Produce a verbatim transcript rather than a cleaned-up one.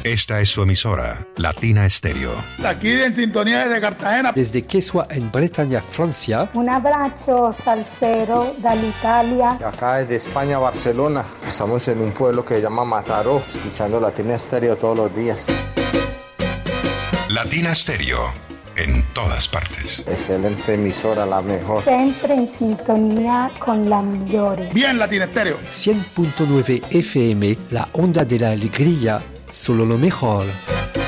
Esta es su emisora, Latina Estéreo. Aquí en sintonía desde Cartagena. Desde Quesua en Bretaña, Francia. Un abbraccio salsero dall'Italia. Acá desde España, Barcelona. Estamos en un pueblo que se llama Mataró, escuchando Latina Estéreo todos los días. Latina Estéreo, en todas partes. Excelente emisora, la mejor. Siempre en sintonía con la migliore. Bien, Latina Estéreo. cien punto nueve F M, la onda de la alegría, solo lo mejor.